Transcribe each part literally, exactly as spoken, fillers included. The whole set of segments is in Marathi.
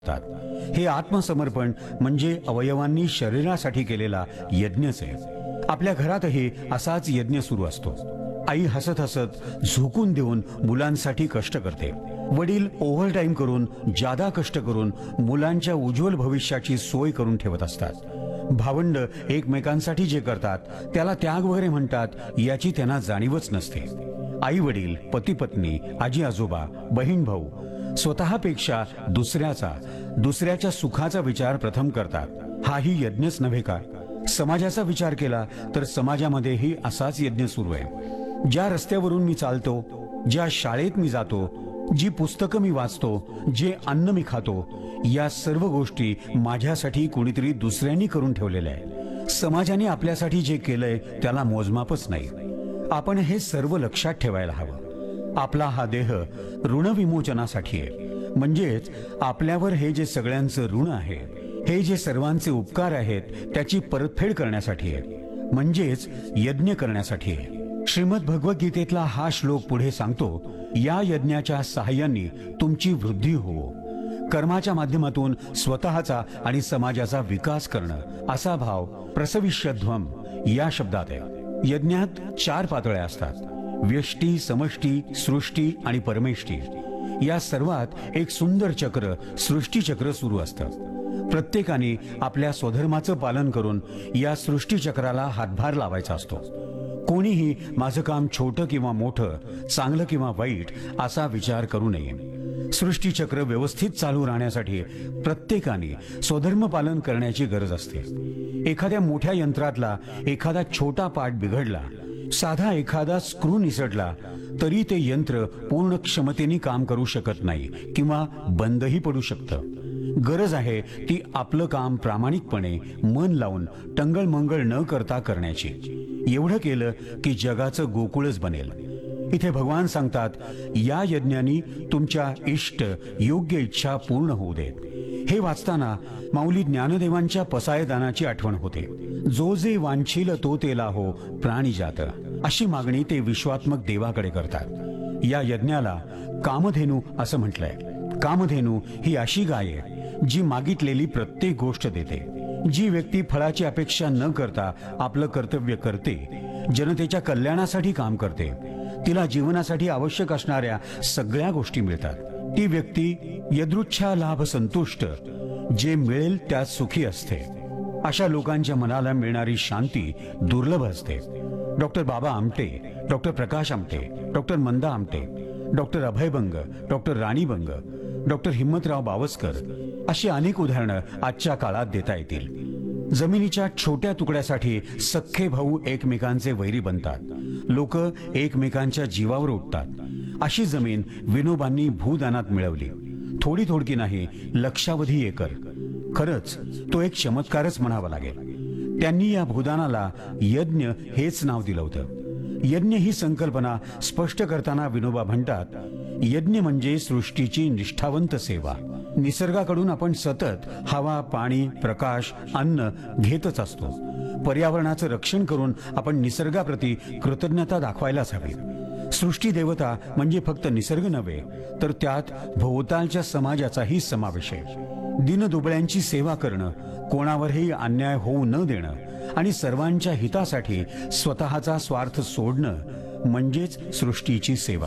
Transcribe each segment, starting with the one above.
करतात। हे आत्मसमर्पण म्हणजे अवयवांनी शरीरासाठी केलेला यज्ञच आहे। आपल्या घरातही असाच यज्ञ सुरू असतो। आई हसत हसत झोकून देऊन मुलांसाठी कष्ट करते। वडील ओव्हरटाईम करून जादा कष्ट करून मुलांच्या उज्ज्वल भविष्याची सोय करून ठेवत असतात। भावंड एकमेकांसाठी जे करतात त्याला त्याग वगैरे म्हणतात याची त्यांना जाणीवच नसते। आई वडील, पती पत्नी, आजी आजोबा, बहीण भाऊ स्वतःपेक्षा दुसऱ्याचा दुसऱ्याच्या सुखाचा विचार प्रथम करतात। हाही यज्ञच नव्हे का? समाजाचा विचार केला तर समाजामध्येही असाच यज्ञ सुरू आहे। ज्या रस्त्यावरून मी चालतो, ज्या शाळेत मी जातो, जी पुस्तकं मी वाचतो, जे अन्न मी खातो, या सर्व गोष्टी माझ्यासाठी कोणीतरी दुसऱ्यांनी करून ठेवलेल्या आहे। समाजाने आपल्यासाठी जे केलंय त्याला मोजमापच नाही। आपण हे सर्व लक्षात ठेवायला हवं। आपला हा देह ऋणविमोचनासाठी आहे, म्हणजेच आपल्यावर हे जे सगळ्यांचं ऋण आहे, हे जे सर्वांचे उपकार आहेत त्याची परतफेड करण्यासाठी आहे, म्हणजेच यज्ञ करण्यासाठी आहे। श्रीमद भगवद्गीतेतला हा श्लोक पुढे सांगतो, या यज्ञाच्या सहाय्याने तुमची वृद्धी हो, कर्माच्या माध्यमातून स्वतःचा आणि समाजाचा विकास करणं, असा भाव प्रसविष्यध्वम या शब्दात आहे। यज्ञात चार पातळ्या असतात: व्यष्टी, समष्टी, सृष्टी आणि परमेष्टी। या सर्वात एक सुंदर चक्र, सृष्टी चक्र सुरू असतं। प्रत्येकाने आपल्या स्वधर्माचं पालन करून या सृष्टी चक्राला हातभार लावायचा असतो। कोणीही माझं काम छोटं किंवा मोठं, चांगलं किंवा वाईट असा विचार करू नये। सृष्टी चक्र व्यवस्थित चालू राहण्यासाठी प्रत्येकाने स्वधर्म पालन करण्याची गरज असते। एखाद्या मोठ्या यंत्रातला एखादा छोटा पार्ट बिघडला, साधा एखादा स्क्रू निसटला तरी ते यंत्र पूर्ण क्षमतेने काम करू शकत नाही किंवा बंदही पडू शकतं। गरज आहे ती आपलं काम प्रामाणिकपणे मन लावून टंगळमंगळ न करता करण्याची। एवढं केलं की जगाचं गोकुळच बनेल। इथे भगवान सांगतात, या यज्ञानी तुमच्या इष्ट योग्य इच्छा पूर्ण होऊ देत। हे वाचताना माऊली ज्ञानदेवांच्या पसायदानाची आठवण होते। जो जे वांछील तो तेला हो प्राणी जात, अशी मागणी ते विश्वात्मक देवाकडे करतात। या यज्ञाला कामधेनू असं म्हटलंय। कामधेनू ही अशी गाय आहे जी मागितलेली प्रत्येक गोष्ट देते। जी व्यक्ती फळाची अपेक्षा न करता आपलं कर्तव्य करते, जनतेच्या कल्याणासाठी काम करते, तिला जीवनासाठी आवश्यक असणाऱ्या सगळ्या गोष्टी मिळतात। ती व्यक्ती यदृच्छा लाभ संतुष्ट, जे मिळेल त्यात सुखी असते। अशा लोकांच्या मनाला मिळणारी शांती दुर्लभ असते। Doctor Baba Amte, doctor Prakash Amte, doctor मंदा Amte, doctor Abhay Bang, doctor Rani Bang, doctor Himmatrao Bawaskar अशी अनेक उदाहरणं आजच्या काळात देता येतील। जमिनीच्या छोट्या तुकड्यासाठी सख्खे भाऊ एकमेकांचे वैरी बनतात। लोक एकमेकांच्या जीवावर उठतात। अशी जमीन विनोबांनी भूदानात मिळवली। थोडी थोडकी नाही, लक्षावधी एकर। खरंच तो एक चमत्कारच म्हणावा लागेल। त्यांनी या भूदानाला यज्ञ हेच नाव दिलं होतं। यज्ञ ही संकल्पना स्पष्ट करताना विनोबा म्हणतात, यज्ञ म्हणजे सृष्टीची निष्ठावंत सेवा। निसर्गाकडून आपण सतत हवा, पाणी, प्रकाश, अन्न घेतच असतो। पर्यावरणाचं रक्षण करून आपण निसर्गाप्रती कृतज्ञता दाखवायलाच हवी। सृष्टी देवता म्हणजे फक्त निसर्ग नव्हे, तर त्यात भोवतालच्या समाजाचाही समावेश आहे। दीनदुबळ्यांची सेवा करणं, कोणावरही अन्याय होऊ न देणं आणि सर्वांच्या हितासाठी स्वतःचा स्वार्थ सोडणं म्हणजेच सृष्टीची सेवा।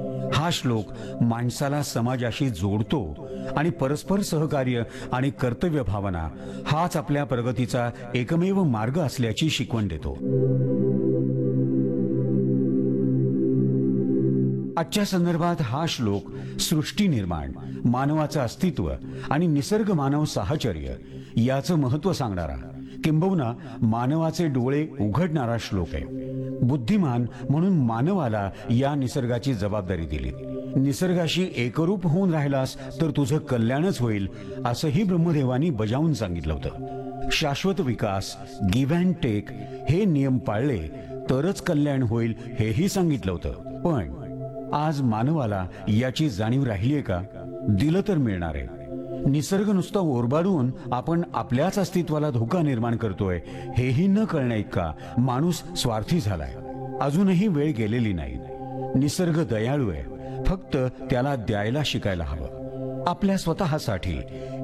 हा श्लोक माणसाला समाजाशी जोडतो आणि परस्पर सहकार्य आणि कर्तव्य भावना हाच आपल्या प्रगतीचा एकमेव मार्ग असल्याची शिकवण देतो। आजच्या संदर्भात हा श्लोक सृष्टी निर्माण, मानवाचं अस्तित्व आणि निसर्ग मानव साहचर्य याचं महत्त्व सांगणारा, किंबहुना मानवाचे डोळे उघडणारा श्लोक आहे। बुद्धिमान म्हणून मानवाला या निसर्गाची जबाबदारी दिली। निसर्गाशी एकरूप होऊन राहिलास तर तुझं कल्याणच होईल, असंही ब्रह्मदेवानी बजावून सांगितलं होतं। शाश्वत विकास, गिव्ह अँड टेक हे नियम पाळले तरच कल्याण होईल, हेही सांगितलं होतं। पण आज मानवाला याची जाणीव राहिलीये का? दिलं तर मिळणार आहे। निसर्ग नुसता ओरबाडून आपण आपल्याच अस्तित्वाला धोका निर्माण करतोय, हेही न कळण्याइतका माणूस स्वार्थी झालाय। अजूनही वेळ गेलेली नाही। निसर्ग दयाळू आहे, फक्त त्याला द्यायला शिकायला हवं। आपल्या स्वतःसाठी